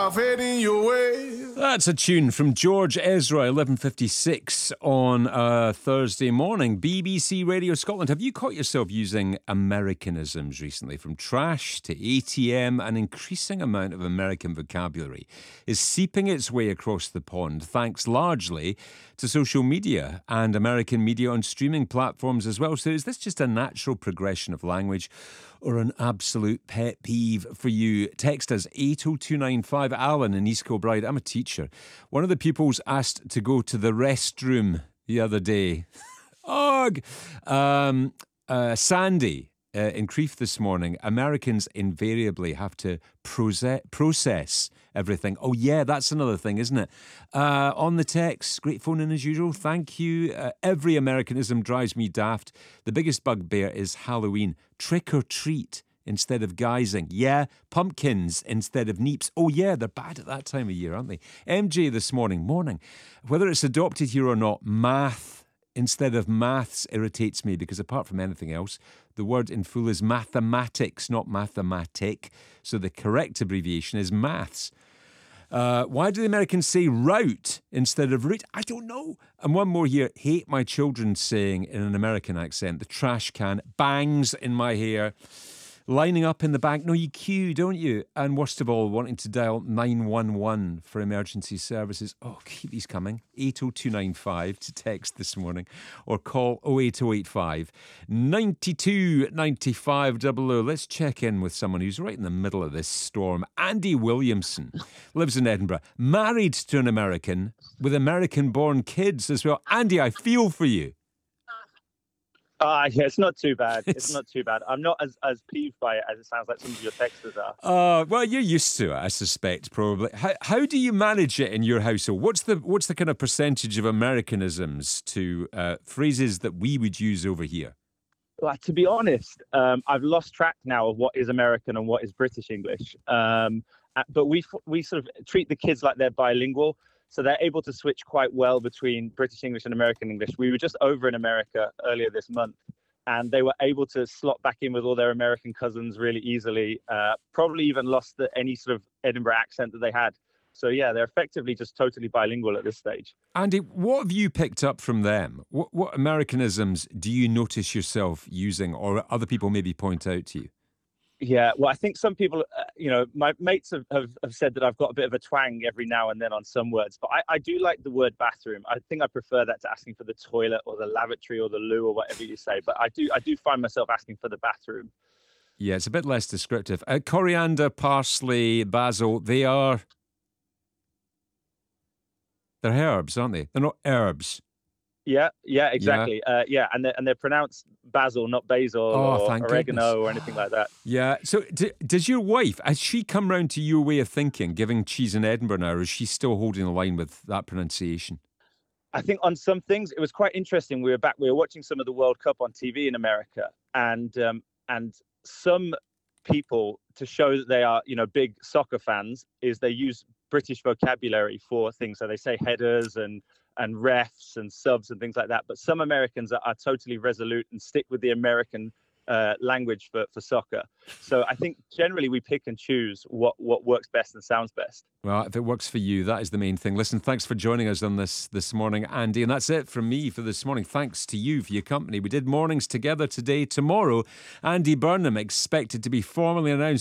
myself heading your way. That's a tune from George Ezra, 11:56 on a Thursday morning. BBC Radio Scotland. Have you caught yourself using Americanisms recently? From trash to ATM, an increasing amount of American vocabulary is seeping its way across the pond, thanks largely to social media and American media on streaming platforms as well. So is this just a natural progression of language or an absolute pet peeve for you? Text us 80295. Alan in East Kilbride. I'm a teacher. One of the pupils asked to go to the restroom the other day. Ugh! Sandy in Crieff this morning. Americans invariably have to process everything. Oh yeah, that's another thing, isn't it? On the text, great phone in as usual. Thank you. Every Americanism drives me daft. The biggest bugbear is Halloween. Trick or treat instead of guising. Yeah, pumpkins instead of neeps. Oh yeah, they're bad at that time of year, aren't they? MJ this morning. Whether it's adopted here or not, math instead of maths irritates me because apart from anything else, the word in full is mathematics, not mathematic. So the correct abbreviation is maths. Why do the Americans say route instead of route? I don't know. And one more here. Hate my children saying in an American accent, the trash can bangs in my hair. Lining up in the bank. No, you queue, don't you? And worst of all, wanting to dial 911 for emergency services. Oh, keep these coming. 80295 to text this morning. Or call 08085 92 95 00. Let's check in with someone who's right in the middle of this storm. Andy Williamson lives in Edinburgh. Married to an American with American-born kids as well. Andy, I feel for you. Yeah, it's not too bad. It's not too bad. I'm not as peeved by it as it sounds like some of your texters are. Well, you're used to it, I suspect, probably. How do you manage it in your household? What's the kind of percentage of Americanisms to phrases that we would use over here? Well, to be honest, I've lost track now of what is American and what is British English. But we sort of treat the kids like they're bilingual. So they're able to switch quite well between British English and American English. We were just over in America earlier this month, and they were able to slot back in with all their American cousins really easily, probably even lost any sort of Edinburgh accent that they had. So, yeah, they're effectively just totally bilingual at this stage. Andy, what have you picked up from them? What Americanisms do you notice yourself using or other people maybe point out to you? Yeah, well, I think some people, my mates have said that I've got a bit of a twang every now and then on some words, but I do like the word bathroom. I think I prefer that to asking for the toilet or the lavatory or the loo or whatever you say. But I do find myself asking for the bathroom. Yeah, it's a bit less descriptive. Coriander, parsley, basil, they're herbs, aren't they? They're not herbs. Yeah, exactly. Yeah, and they're pronounced basil, not basil or oregano or anything like that. Yeah. So does your wife, has she come round to your way of thinking, giving cheese in Edinburgh now, or is she still holding the line with that pronunciation? I think on some things, it was quite interesting. We were watching some of the World Cup on TV in America, and some people, to show that they are, big soccer fans, is they use British vocabulary for things. So they say headers and refs and subs and things like that. But some Americans are totally resolute and stick with the American language for soccer. So I think generally we pick and choose what works best and sounds best. Well, if it works for you, that is the main thing. Listen, thanks for joining us on this morning, Andy. And that's it from me for this morning. Thanks to you for your company. We did mornings together today. Tomorrow, Andy Burnham expected to be formally announced